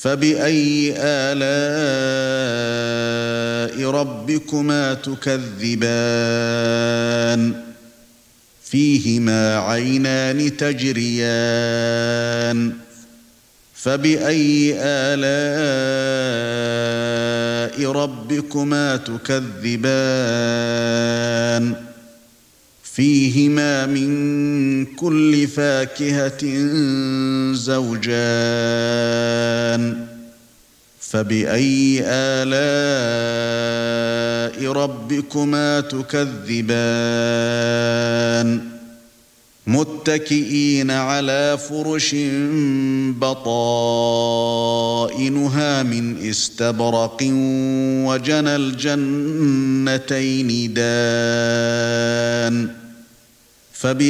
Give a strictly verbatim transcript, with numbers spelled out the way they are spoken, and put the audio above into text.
فَبِأَيِّ آلَاءِ رَبِّكُمَا تُكَذِّبَانِ فِيهِمَا عَيْنَانِ تَجْرِيَانِ فَبِأَيِّ آلَاءِ رَبِّكُمَا تُكَذِّبَانِ فِيهِمَا مِن كُلِّ فَاكِهَةٍ زَوْجَانِ فَبِأَيِّ آلَاءِ رَبِّكُمَا تُكَذِّبَانِ مُتَّكِئِينَ عَلَى فُرُشٍ بَطَائِنُهَا مِنْ إِسْتَبْرَقٍ وَجَنَى الْجَنَّتَيْنِ دَانٍ